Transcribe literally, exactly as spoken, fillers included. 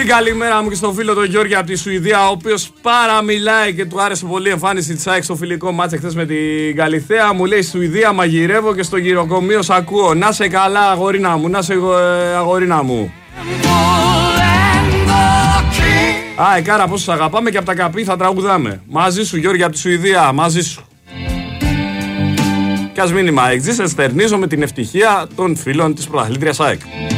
Την καλημέρα μου και στο φίλο τον Γιώργη από τη Σουηδία, ο οποίος παραμιλάει και του άρεσε πολύ η εμφάνιση της ΑΕΚ στο φιλικό μάτς χθες με την Καλιθέα. Μου λέει Σουηδία μαγειρεύω και στο γυροκομείο σ' ακούω. Να σε καλά αγορίνα μου, να σε ε, αγορίνα μου. Α, Εκάρα, πώς σας αγαπάμε και από τα καπί θα τραγουδάμε. Μαζί σου Γιώργη από τη Σουηδία, μαζί σου. Κι ας μήνυμα εξής, εστερνίζω με την ευτυχία των φίλων της πρωταθλήτριας ΑΕΚ.